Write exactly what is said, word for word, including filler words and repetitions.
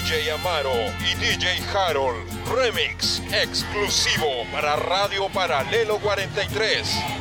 J Amaro y D J Harold. Remix exclusivo para Radio Paralelo cuarenta y tres.